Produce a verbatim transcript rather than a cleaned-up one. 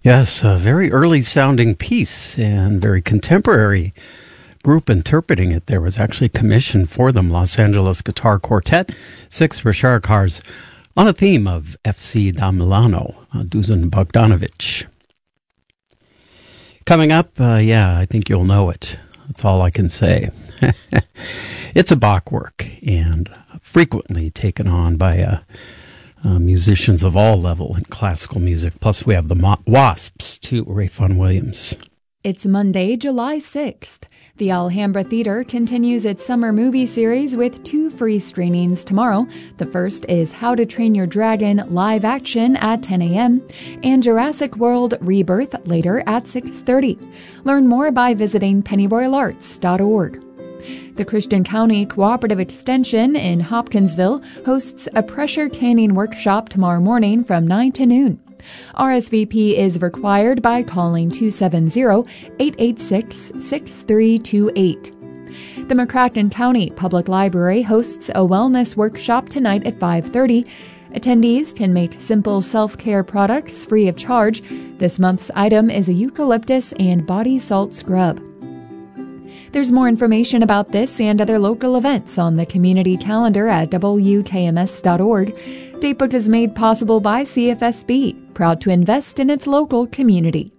Yes, a very early sounding piece and very contemporary group interpreting it. There was actually commissioned for them, Los Angeles Guitar Quartet, six Richard cars, on a theme of F C da Milano, uh, Dusan Bogdanovic. Coming up, uh, yeah, I think you'll know it. That's all I can say. It's a Bach work and frequently taken on by uh, uh, musicians of all level in classical music. Plus, we have the Mo- Wasps, too, Ray Vaughan Williams. It's Monday, July sixth. The Alhambra Theater continues its summer movie series with two free screenings tomorrow. The first is How to Train Your Dragon live action at ten a.m. and Jurassic World Rebirth later at six thirty. Learn more by visiting pennyroyal arts dot org. The Christian County Cooperative Extension in Hopkinsville hosts a pressure tanning workshop tomorrow morning from nine to noon. R S V P is required by calling two seven zero, eight eight six, six three two eight. The McCracken County Public Library hosts a wellness workshop tonight at five thirty. Attendees can make simple self-care products free of charge. This month's item is a eucalyptus and body salt scrub. There's more information about this and other local events on the community calendar at W K M S dot org. Datebook is made possible by C F S B, proud to invest in its local community.